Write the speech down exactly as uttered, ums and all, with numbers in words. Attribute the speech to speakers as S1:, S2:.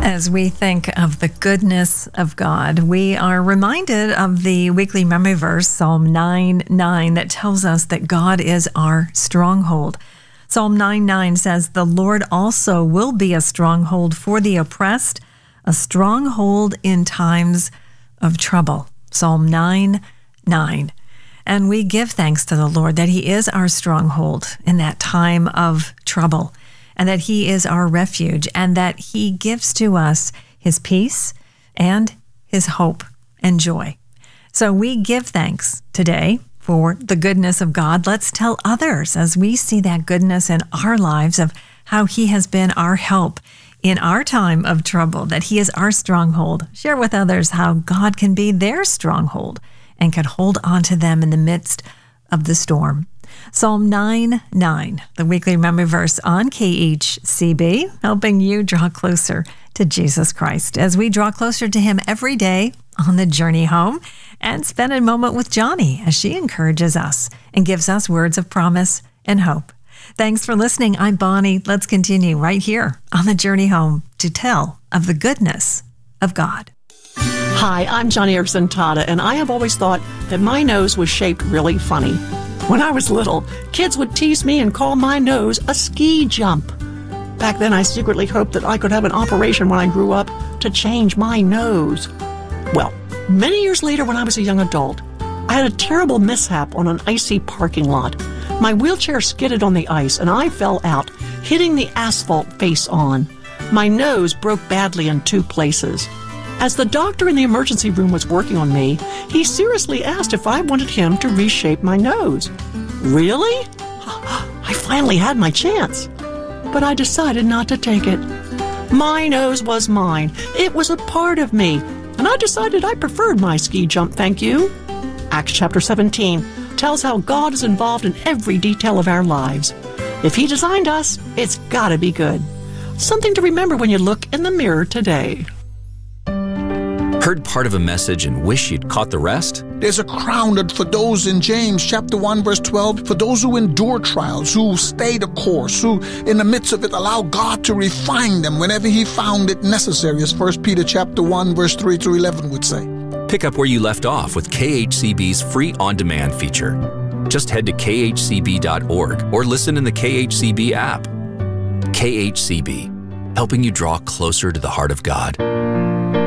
S1: As we think of the goodness of God, we are reminded of the weekly memory verse, Psalm nine nine, that tells us that God is our stronghold. Psalm nine nine says, "The Lord also will be a stronghold for the oppressed, a stronghold in times of trouble." Psalm nine nine. And we give thanks to the Lord that He is our stronghold in that time of trouble, and that He is our refuge, and that He gives to us His peace and His hope and joy. So we give thanks today for the goodness of God. Let's tell others as we see that goodness in our lives of how He has been our help in our time of trouble, that He is our stronghold. Share with others how God can be their stronghold and can hold on to them in the midst of the storm. Psalm nine nine, the weekly memory verse on K H C B, helping you draw closer to Jesus Christ as we draw closer to Him every day on the journey home, and spend a moment with Johnny as she encourages us and gives us words of promise and hope. Thanks for listening. I'm Bonnie. Let's continue right here on the journey home to tell of the goodness of God.
S2: Hi, I'm Johnny Erickson Tada, and I have always thought that my nose was shaped really funny. When I was little, kids would tease me and call my nose a ski jump. Back then, I secretly hoped that I could have an operation when I grew up to change my nose. Well, many years later, when I was a young adult, I had a terrible mishap on an icy parking lot. My wheelchair skidded on the ice, and I fell out, hitting the asphalt face on. My nose broke badly in two places. As the doctor in the emergency room was working on me, he seriously asked if I wanted him to reshape my nose. Really? I finally had my chance. But I decided not to take it. My nose was mine. It was a part of me. And I decided I preferred my ski jump, thank you. Acts chapter seventeen tells how God is involved in every detail of our lives. If He designed us, it's gotta be good. Something to remember when you look in the mirror today.
S3: Heard part of a message and wish you'd caught the rest?
S4: There's a crown for those in James chapter one verse twelve, for those who endure trials, who stay the course, who in the midst of it allow God to refine them whenever He found it necessary, as First Peter chapter one verse three through eleven would say.
S3: Pick up where you left off with K H C B's free on-demand feature. Just head to K H C B dot org or listen in the K H C B app. K H C B, helping you draw closer to the heart of God.